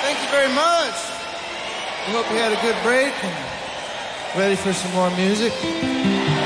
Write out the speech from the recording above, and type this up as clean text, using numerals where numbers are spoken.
Thank you very much. We hope you had a good break and ready for some more music.